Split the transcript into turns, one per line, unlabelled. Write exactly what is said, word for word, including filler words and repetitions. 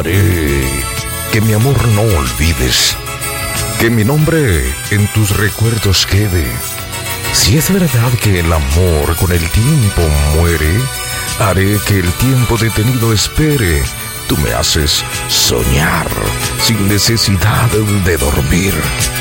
Haré que mi amor no olvides, que mi nombre en tus recuerdos quede. Si es verdad que el amor con el tiempo muere, haré que el tiempo detenido espere. Tú me haces soñar sin necesidad de dormir.